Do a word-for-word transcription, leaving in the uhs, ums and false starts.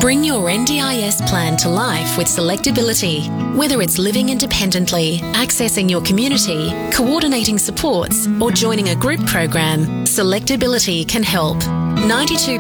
Bring your N D I S plan to life with Selectability. Whether it's living independently, accessing your community, coordinating supports, or joining a group program, Selectability can help. ninety-two